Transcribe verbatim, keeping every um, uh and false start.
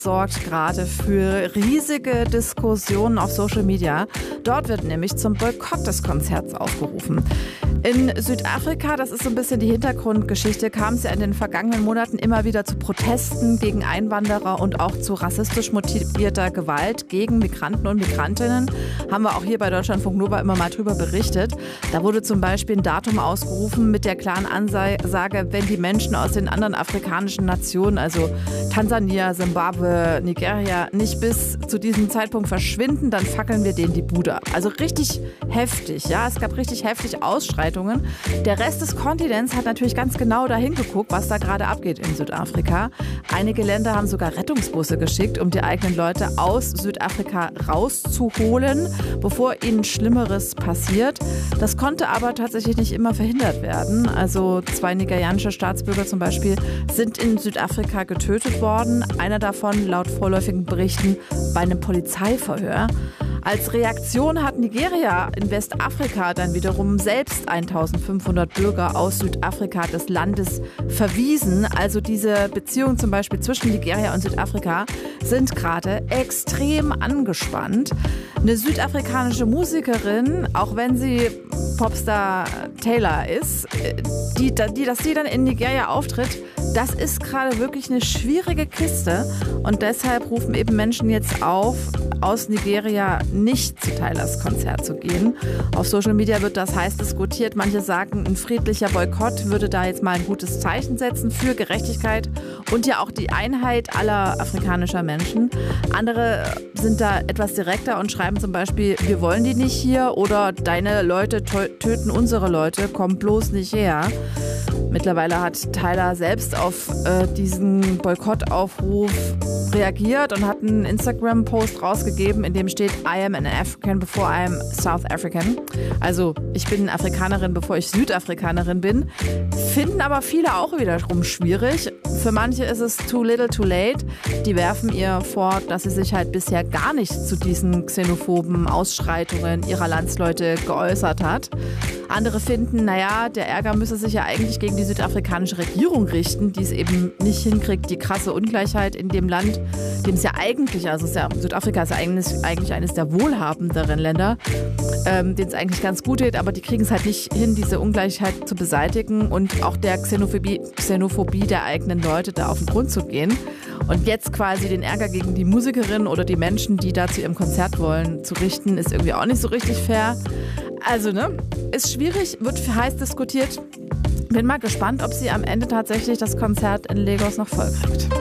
sorgt gerade für riesige Diskussionen auf Social Media. Dort wird nämlich zum Boykott des Konzerts aufgerufen. In Südafrika, das ist so ein bisschen die Hintergrundgeschichte, kam es ja in den vergangenen Monaten immer wieder zu Protesten gegen Einwanderer und auch zu rassistisch motivierter Gewalt gegen Migranten und Migrantinnen. Haben wir auch hier bei Deutschlandfunk Nova immer mal drüber berichtet. Da wurde zum Beispiel ein Datum ausgerufen mit der klaren Ansage, wenn die Menschen aus den anderen afrikanischen Nationen, also Tansania, Simbabwe, Nigeria, nicht bis zu diesem Zeitpunkt verschwinden, dann fackeln wir denen die Bude ab. Also richtig heftig, ja. Es gab richtig heftig Ausschreitungen. Der Rest des Kontinents hat natürlich ganz genau dahin geguckt, was da gerade abgeht in Südafrika. Einige Länder haben sogar Rettungsbusse geschickt, um die eigenen Leute aus Südafrika rauszuholen, bevor ihnen Schlimmeres passiert. Das konnte aber tatsächlich nicht immer verhindert werden. Also zwei nigerianische Staatsbürger zum Beispiel sind in Südafrika getötet worden. Einer davon laut vorläufigen Berichten bei einem Polizeiverhör. Als Reaktion hat Nigeria in Westafrika dann wiederum selbst eintausendfünfhundert Bürger aus Südafrika des Landes verwiesen. Also diese Beziehungen zum Beispiel zwischen Nigeria und Südafrika sind gerade extrem angespannt. Eine südafrikanische Musikerin, auch wenn sie Popstar Taylor ist, die, die, dass sie dann in Nigeria auftritt, das ist gerade wirklich eine schwierige Kiste. Und deshalb rufen eben Menschen jetzt auf, aus Nigeria nicht zu Taylors Konzert zu gehen. Auf Social Media wird das heiß diskutiert. Manche sagen, ein friedlicher Boykott würde da jetzt mal ein gutes Zeichen setzen für Gerechtigkeit und ja auch die Einheit aller afrikanischer Menschen. Andere sind da etwas direkter und schreiben zum Beispiel, wir wollen die nicht hier oder deine Leute töten unsere Leute, komm bloß nicht her. Mittlerweile hat Tyler selbst auf äh, diesen Boykottaufruf reagiert und hat einen Instagram-Post rausgegeben, in dem steht I am an African before I am South African. Also ich bin Afrikanerin, bevor ich Südafrikanerin bin. Finden aber viele auch wiederum schwierig. Für manche ist es too little too late. Die werfen ihr vor, dass sie sich halt bisher gar nicht zu diesen xenophoben Ausschreitungen ihrer Landsleute geäußert hat. Andere finden, naja, der Ärger müsse sich ja eigentlich gegen die südafrikanische Regierung richten, die es eben nicht hinkriegt, die krasse Ungleichheit in dem Land, dem es ja eigentlich, also es ist ja, Südafrika ist ja eigentlich, eigentlich eines der wohlhabenderen Länder, ähm, denen es eigentlich ganz gut geht, aber die kriegen es halt nicht hin, diese Ungleichheit zu beseitigen und auch der Xenophobie, Xenophobie der eigenen Leute da auf den Grund zu gehen. Und jetzt quasi den Ärger gegen die Musikerin oder die Menschen, die da zu ihrem Konzert wollen, zu richten, ist irgendwie auch nicht so richtig fair. Also, ne, ist schwierig, wird heiß diskutiert. Bin mal gespannt, ob sie am Ende tatsächlich das Konzert in Lagos noch voll kriegt.